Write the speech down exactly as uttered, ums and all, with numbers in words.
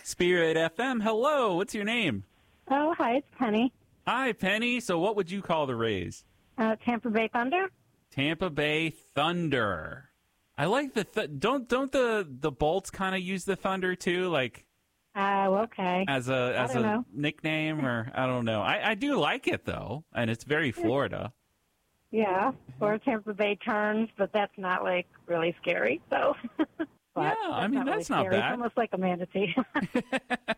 Spirit F M. Hello, what's your name? Oh, hi, it's Penny. Hi, Penny. So what would you call the Rays? Uh, Tampa Bay Thunder. Tampa Bay Thunder. I like the th- don't don't the the Bolts kind of use the Thunder too, like Oh, okay. as a as a know. nickname, or I don't know. I, I do like it though, and it's very Florida. Yeah, or Tampa Bay turns, but that's not like really scary. So, But Yeah, I mean, really that's not scary. bad. It's almost like a manatee.